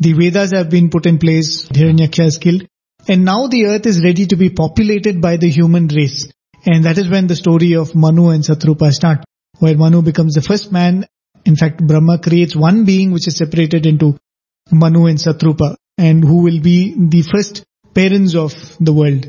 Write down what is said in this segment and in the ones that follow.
The Vedas have been put in place. Hiranyaksha is killed. And now the earth is ready to be populated by the human race. And that is when the story of Manu and Satrupa start, where Manu becomes the first man. In fact, Brahma creates one being which is separated into Manu and Satrupa, and who will be the first parents of the world.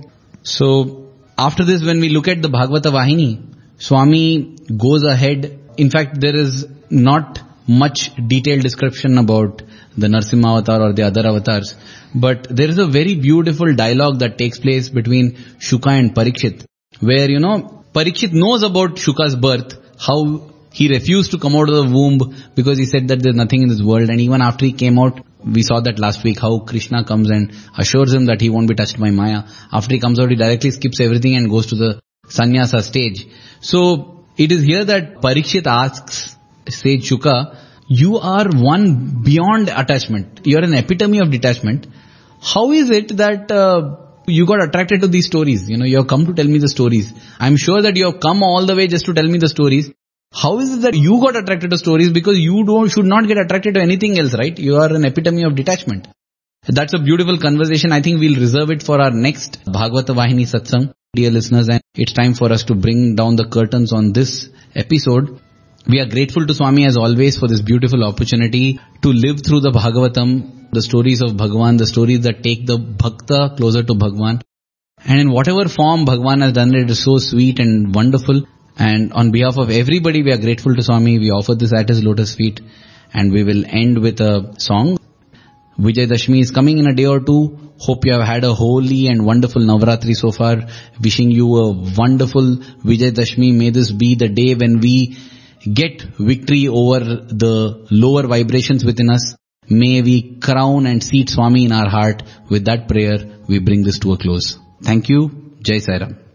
So, after this, when we look at the Bhagavata Vahini, Swami goes ahead. In fact, there is not much detailed description about the Narsimha avatar or the other avatars, but there is a very beautiful dialogue that takes place between Shuka and Parikshit, where, Parikshit knows about Shuka's birth, how he refused to come out of the womb because he said that there's nothing in this world, and even after he came out, we saw that last week, how Krishna comes and assures him that he won't be touched by Maya. After he comes out, he directly skips everything and goes to the sannyasa stage. So, it is here that Parikshit asks sage Shuka, you are one beyond attachment. You are an epitome of detachment. How is it that you got attracted to these stories? You have come to tell me the stories. I'm sure that you have come all the way just to tell me the stories. How is it that you got attracted to stories? Because you should not get attracted to anything else, right? You are an epitome of detachment. That's a beautiful conversation. I think we'll reserve it for our next Bhagavata Vahini Satsang, dear listeners, and it's time for us to bring down the curtains on this episode. We are grateful to Swami as always for this beautiful opportunity to live through the Bhagavatam, the stories of Bhagavan, the stories that take the Bhakta closer to Bhagavan. And in whatever form Bhagavan has done it is so sweet and wonderful. And on behalf of everybody, we are grateful to Swami. We offer this at his lotus feet. And we will end with a song. Vijay Dashmi is coming in a day or two. Hope you have had a holy and wonderful Navratri so far. Wishing you a wonderful Vijay Dashmi. May this be the day when we get victory over the lower vibrations within us. May we crown and seat Swami in our heart. With that prayer, we bring this to a close. Thank you. Jai Sai Ram.